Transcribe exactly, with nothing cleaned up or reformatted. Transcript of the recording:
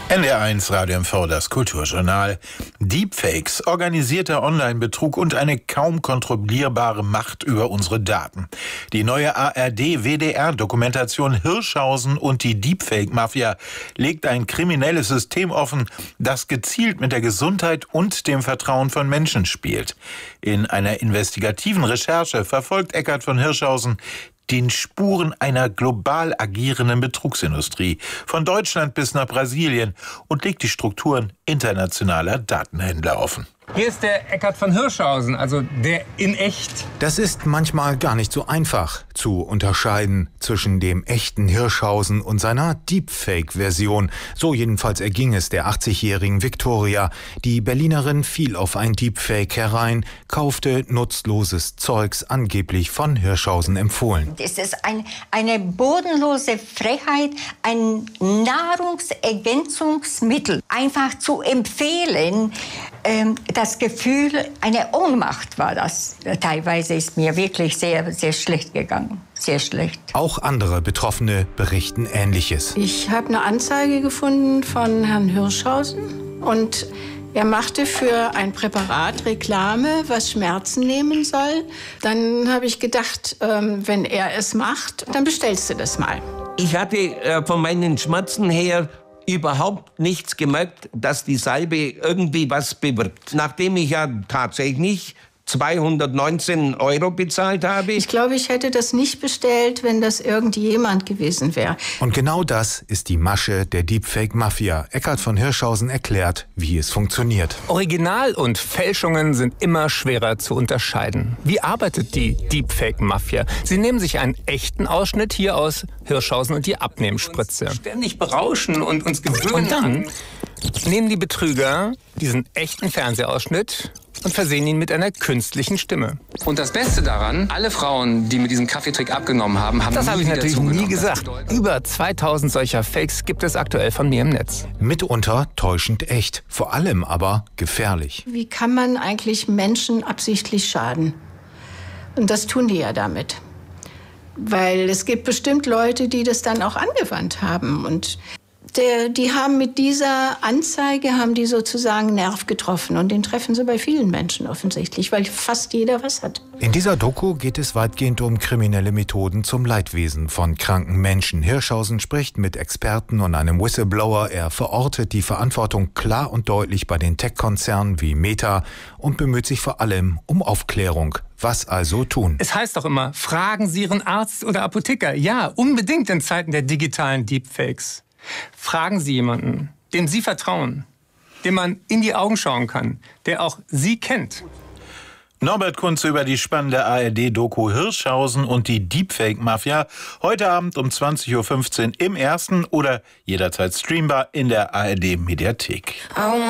N D R eins Radio M V, das Kulturjournal. Deepfakes, organisierter Online-Betrug und eine kaum kontrollierbare Macht über unsere Daten. Die neue A R D-W D R-Dokumentation Hirschhausen und die Deepfake-Mafia legt ein kriminelles System offen, das gezielt mit der Gesundheit und dem Vertrauen von Menschen spielt. In einer investigativen Recherche verfolgt Eckart von Hirschhausen den Spuren einer global agierenden Betrugsindustrie, von Deutschland bis nach Brasilien, und legt die Strukturen internationaler Datenhändler offen. Hier ist der Eckart von Hirschhausen, also der in echt. Das ist manchmal gar nicht so einfach zu unterscheiden zwischen dem echten Hirschhausen und seiner Deepfake-Version. So jedenfalls erging es der achtzigjährigen Viktoria. Die Berlinerin fiel auf ein Deepfake herein, kaufte nutzloses Zeugs, angeblich von Hirschhausen empfohlen. Es ist ein, eine bodenlose Frechheit, ein Nahrungsergänzungsmittel einfach zu empfehlen. Ähm, das Gefühl, eine Ohnmacht war das. Teilweise ist mir wirklich sehr, sehr schlecht gegangen. Sehr schlecht. Auch andere Betroffene berichten Ähnliches. Ich habe eine Anzeige gefunden von Herrn Hirschhausen und er machte für ein Präparat Reklame, was Schmerzen nehmen soll. Dann habe ich gedacht, ähm, wenn er es macht, dann bestellst du das mal. Ich hatte äh, von meinen Schmerzen her überhaupt nichts gemerkt, dass die Salbe irgendwie was bewirkt. Nachdem ich ja tatsächlich zweihundertneunzehn Euro bezahlt habe. Ich glaube, ich hätte das nicht bestellt, wenn das irgendjemand gewesen wäre. Und genau das ist die Masche der Deepfake-Mafia. Eckart von Hirschhausen erklärt, wie es funktioniert. Original und Fälschungen sind immer schwerer zu unterscheiden. Wie arbeitet die Deepfake-Mafia? Sie nehmen sich einen echten Ausschnitt hier aus Hirschhausen und die Abnehmspritze. Ständig berauschen und uns gewöhnen. Und dann nehmen die Betrüger diesen echten Fernsehausschnitt und versehen ihn mit einer künstlichen Stimme. Und das Beste daran, alle Frauen, die mit diesem Kaffeetrick abgenommen haben, haben Das habe ich natürlich nie gesagt. Bedeutet, Über zweitausend solcher Fakes gibt es aktuell von mir im Netz. Mitunter täuschend echt, vor allem aber gefährlich. Wie kann man eigentlich Menschen absichtlich schaden? Und das tun die ja damit. Weil es gibt bestimmt Leute, die das dann auch angewandt haben. Und Der, die haben mit dieser Anzeige, haben die sozusagen Nerv getroffen. Und den treffen sie bei vielen Menschen offensichtlich, weil fast jeder was hat. In dieser Doku geht es weitgehend um kriminelle Methoden zum Leidwesen von kranken Menschen. Hirschhausen spricht mit Experten und einem Whistleblower. Er verortet die Verantwortung klar und deutlich bei den Tech-Konzernen wie Meta und bemüht sich vor allem um Aufklärung. Was also tun? Es heißt doch immer, fragen Sie Ihren Arzt oder Apotheker. Ja, unbedingt in Zeiten der digitalen Deepfakes. Fragen Sie jemanden, dem Sie vertrauen, dem man in die Augen schauen kann, der auch Sie kennt. Norbert Kunze über die spannende A R D-Doku Hirschhausen und die Deepfake-Mafia. Heute Abend um zwanzig Uhr fünfzehn im Ersten oder jederzeit streambar in der A R D-Mediathek.